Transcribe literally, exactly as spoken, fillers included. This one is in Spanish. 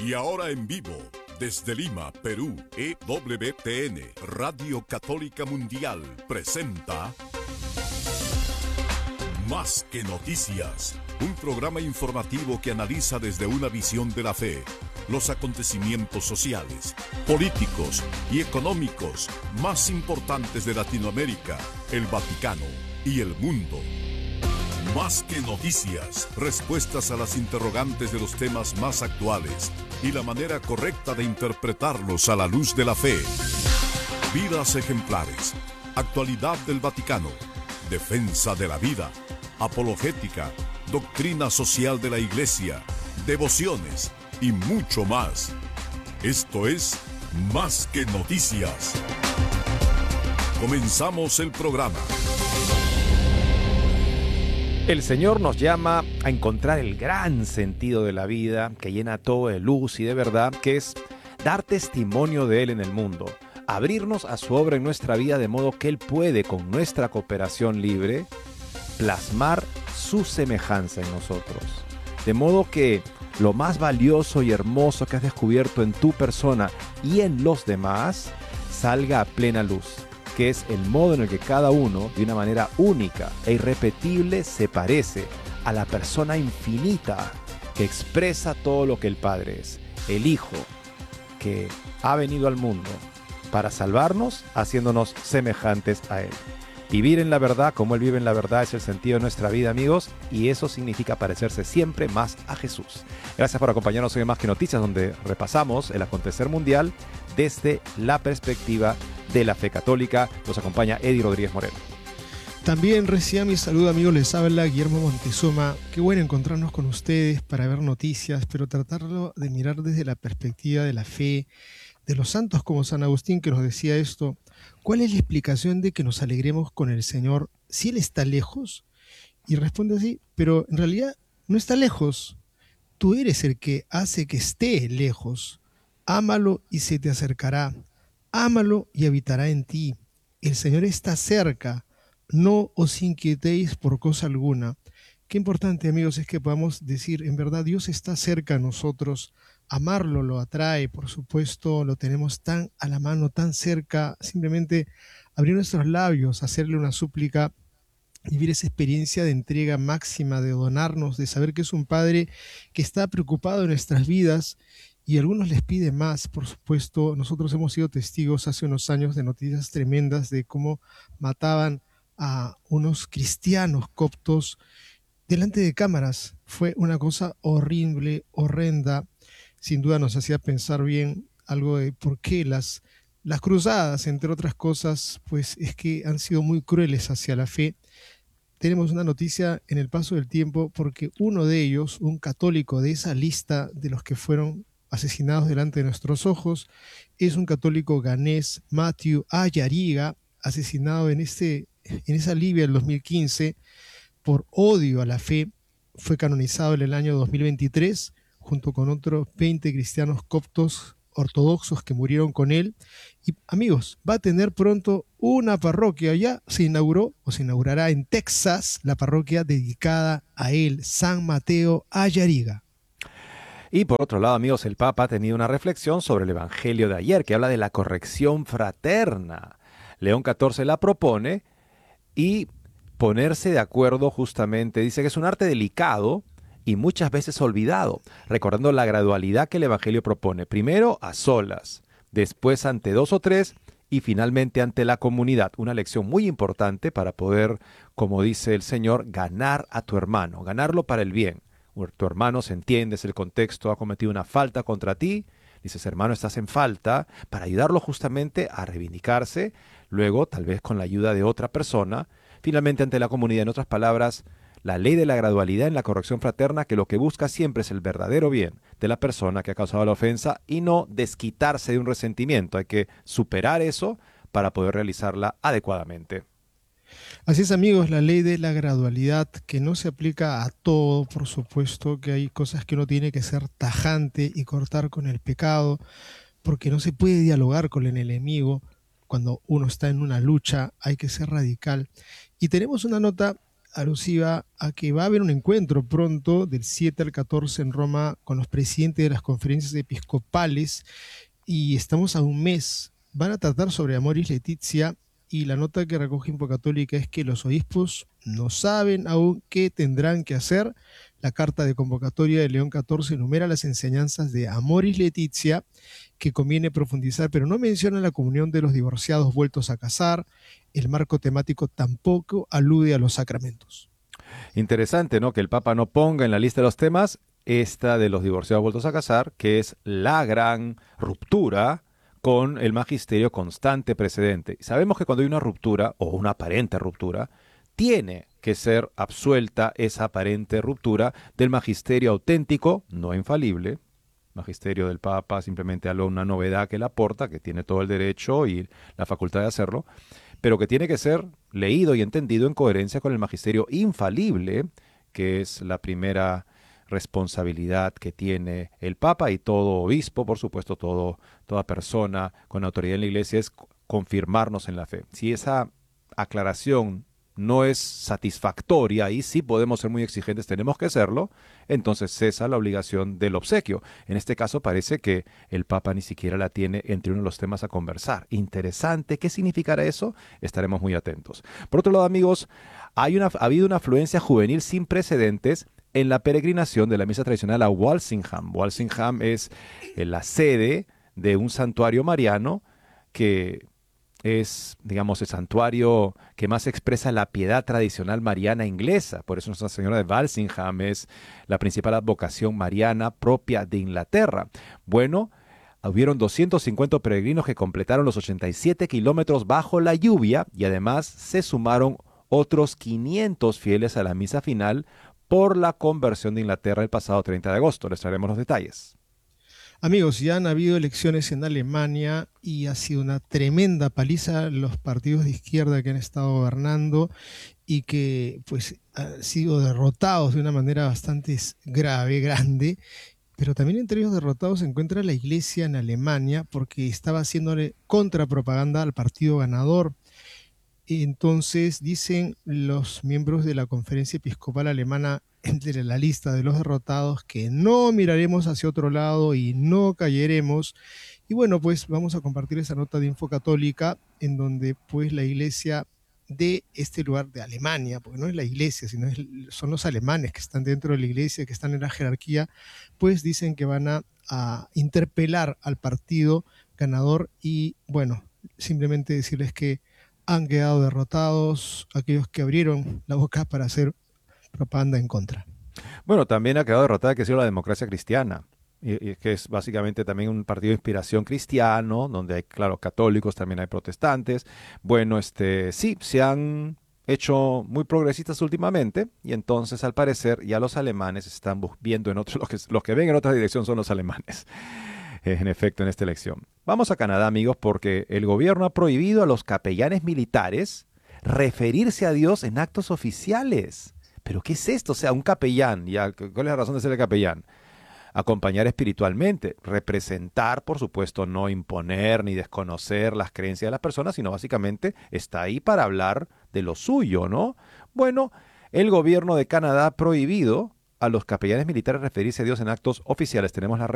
Y ahora en vivo, desde Lima, Perú, E W T N, Radio Católica Mundial, presenta Más que Noticias, un programa informativo que analiza desde una visión de la fe los acontecimientos sociales, políticos y económicos más importantes de Latinoamérica, el Vaticano y el mundo. Más que noticias, respuestas a las interrogantes de los temas más actuales y la manera correcta de interpretarlos a la luz de la fe. Vidas ejemplares, actualidad del Vaticano, defensa de la vida, apologética, doctrina social de la Iglesia, devociones y mucho más. Esto es Más que Noticias. Comenzamos el programa. El Señor nos llama a encontrar el gran sentido de la vida que llena todo de luz y de verdad, que es dar testimonio de Él en el mundo, abrirnos a su obra en nuestra vida de modo que Él puede, con nuestra cooperación libre, plasmar su semejanza en nosotros. De modo que lo más valioso y hermoso que has descubierto en tu persona y en los demás salga a plena luz, que es el modo en el que cada uno, de una manera única e irrepetible, se parece a la persona infinita que expresa todo lo que el Padre es, el Hijo, que ha venido al mundo para salvarnos, haciéndonos semejantes a Él. Vivir en la verdad como Él vive en la verdad es el sentido de nuestra vida, amigos, y eso significa parecerse siempre más a Jesús. Gracias por acompañarnos hoy en Más que Noticias, donde repasamos el acontecer mundial desde la perspectiva de la fe católica. Nos acompaña Eddie Rodríguez Moreno. También recién mi saludo, amigos, les habla Guillermo Montezuma. Qué bueno encontrarnos con ustedes para ver noticias, pero tratarlo de mirar desde la perspectiva de la fe, de los santos como San Agustín, que nos decía esto. ¿Cuál es la explicación de que nos alegremos con el Señor si Él está lejos? Y responde así, pero en realidad no está lejos. Tú eres el que hace que esté lejos. Ámalo y se te acercará. Ámalo y habitará en ti. El Señor está cerca. No os inquietéis por cosa alguna. Qué importante, amigos, es que podamos decir, en verdad, Dios está cerca a nosotros. Amarlo lo atrae, por supuesto, lo tenemos tan a la mano, tan cerca. Simplemente abrir nuestros labios, hacerle una súplica, vivir esa experiencia de entrega máxima, de donarnos, de saber que es un Padre que está preocupado en nuestras vidas y a algunos les pide más, por supuesto. Nosotros hemos sido testigos hace unos años de noticias tremendas de cómo mataban a unos cristianos coptos delante de cámaras. Fue una cosa horrible, horrenda. Sin duda nos hacía pensar bien algo de por qué las, las cruzadas, entre otras cosas, pues es que han sido muy crueles hacia la fe. Tenemos una noticia en el paso del tiempo porque uno de ellos, un católico de esa lista de los que fueron asesinados delante de nuestros ojos, es un católico ganés, Matthew Ayariga, asesinado en, este, en esa Libia del dos mil quince por odio a la fe. Fue canonizado en el año dos mil veintitrés junto con otros veinte cristianos coptos ortodoxos que murieron con él. Y amigos, va a tener pronto una parroquia. Ya se inauguró o se inaugurará en Texas la parroquia dedicada a él, San Mateo Ayariga. Y por otro lado, amigos, el Papa ha tenido una reflexión sobre el Evangelio de ayer, que habla de la corrección fraterna. León catorce la propone y ponerse de acuerdo justamente, dice que es un arte delicado y muchas veces olvidado, recordando la gradualidad que el Evangelio propone, primero a solas, después ante dos o tres y finalmente ante la comunidad. Una lección muy importante para poder, como dice el Señor, ganar a tu hermano, ganarlo para el bien. Tu hermano, se entiende, es el contexto, ha cometido una falta contra ti, dices, hermano, estás en falta, para ayudarlo justamente a reivindicarse, luego tal vez con la ayuda de otra persona, finalmente ante la comunidad. En otras palabras, la ley de la gradualidad en la corrección fraterna, que lo que busca siempre es el verdadero bien de la persona que ha causado la ofensa y no desquitarse de un resentimiento. Hay que superar eso para poder realizarla adecuadamente. Así es, amigos, la ley de la gradualidad, que no se aplica a todo, por supuesto, que hay cosas que uno tiene que ser tajante y cortar con el pecado, porque no se puede dialogar con el enemigo. Cuando uno está en una lucha hay que ser radical. Y tenemos una nota alusiva a que va a haber un encuentro pronto del siete al catorce en Roma con los presidentes de las conferencias episcopales y estamos a un mes. Van a tratar sobre Amoris Laetitia y la nota que recoge Infocatólica es que los obispos no saben aún qué tendrán que hacer. La carta de convocatoria de León catorce enumera las enseñanzas de Amoris Laetitia que conviene profundizar, pero no menciona la comunión de los divorciados vueltos a casar. El marco temático tampoco alude a los sacramentos. Interesante, ¿no? Que el Papa no ponga en la lista de los temas esta de los divorciados vueltos a casar, que es la gran ruptura con el magisterio constante precedente. Sabemos que cuando hay una ruptura, o una aparente ruptura, tiene que ser absuelta esa aparente ruptura del magisterio auténtico, no infalible. Magisterio del Papa simplemente algo una novedad que le aporta, que tiene todo el derecho y la facultad de hacerlo, pero que tiene que ser leído y entendido en coherencia con el magisterio infalible, que es la primera responsabilidad que tiene el Papa y todo obispo, por supuesto, todo, toda persona con autoridad en la Iglesia, es confirmarnos en la fe. Si esa aclaración no es satisfactoria, y sí podemos ser muy exigentes, tenemos que serlo, entonces cesa la obligación del obsequio. En este caso parece que el Papa ni siquiera la tiene entre uno de los temas a conversar. Interesante, ¿qué significará eso? Estaremos muy atentos. Por otro lado, amigos, hay una, ha habido una afluencia juvenil sin precedentes en la peregrinación de la misa tradicional a Walsingham. Walsingham es la sede de un santuario mariano que es, digamos, el santuario que más expresa la piedad tradicional mariana inglesa. Por eso Nuestra Señora de Walsingham es la principal advocación mariana propia de Inglaterra. Bueno, hubieron doscientos cincuenta peregrinos que completaron los ochenta y siete kilómetros bajo la lluvia y además se sumaron otros quinientos fieles a la misa final por la conversión de Inglaterra el pasado treinta de agosto. Les traeremos los detalles. Amigos, ya han habido elecciones en Alemania y ha sido una tremenda paliza los partidos de izquierda que han estado gobernando y que pues han sido derrotados de una manera bastante grave, grande, pero también entre ellos derrotados se encuentra la Iglesia en Alemania porque estaba haciéndole contrapropaganda al partido ganador. Entonces dicen los miembros de la Conferencia Episcopal Alemana entre la lista de los derrotados que no miraremos hacia otro lado y no callaremos. Y bueno, pues vamos a compartir esa nota de Infocatólica en donde pues la Iglesia de este lugar de Alemania, porque no es la Iglesia, sino es, son los alemanes que están dentro de la Iglesia, que están en la jerarquía, pues dicen que van a, a interpelar al partido ganador y bueno, simplemente decirles que han quedado derrotados aquellos que abrieron la boca para hacer propaganda en contra. Bueno, también ha quedado derrotada que ha sido la democracia cristiana, y, y que es básicamente también un partido de inspiración cristiano, donde hay, claro, católicos, también hay protestantes. Bueno, este sí, se han hecho muy progresistas últimamente, y entonces al parecer ya los alemanes están viendo en otros, los que, los que ven en otra dirección son los alemanes. En efecto, en esta elección. Vamos a Canadá, amigos, porque el gobierno ha prohibido a los capellanes militares referirse a Dios en actos oficiales. ¿Pero qué es esto? O sea, un capellán, ya, ¿cuál es la razón de ser el capellán? Acompañar espiritualmente, representar, por supuesto, no imponer ni desconocer las creencias de las personas, sino básicamente está ahí para hablar de lo suyo, ¿no? Bueno, el gobierno de Canadá ha prohibido a los capellanes militares referirse a Dios en actos oficiales. Tenemos la